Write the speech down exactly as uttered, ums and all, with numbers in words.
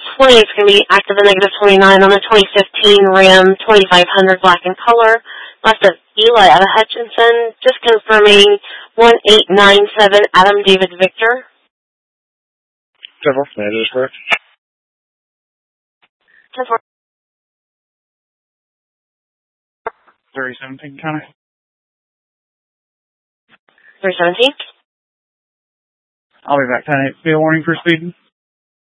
twenty-eight is going to be active and negative twenty-nine on the twenty fifteen Ram twenty-five hundred black in color. Left of Eli out of Hutchinson. Just confirming one eight nine seven Adam David Victor. ten four, that is correct. ten four. thirty seventeen, counter. three seventeen. I'll be back ten eight. Be a warning for speeding.